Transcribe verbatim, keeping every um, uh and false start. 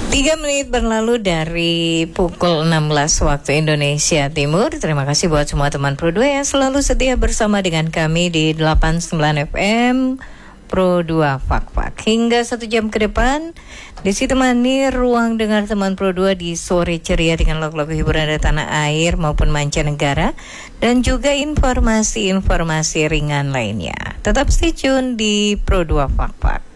Tiga menit berlalu dari pukul enam belas waktu Indonesia Timur. Terima kasih buat semua teman Pro dua yang selalu setia bersama dengan kami di delapan puluh sembilan F M Pro dua Fak-Fak. Hingga satu jam ke depan ditemani ruang dengar teman Pro dua di sore ceria dengan lagu-lagu hiburan dari tanah air maupun mancanegara, dan juga informasi-informasi ringan lainnya. Tetap stay tune di Pro dua Fak-Fak.